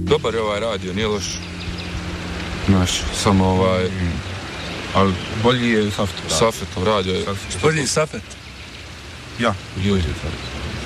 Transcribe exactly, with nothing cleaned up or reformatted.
Dobar je ovaj radio, nije loš. Znaš, samo ovaj... Mm. Ali bolji je Safet. Safetov radio je. Bolji Safet. Ja. Ljudi.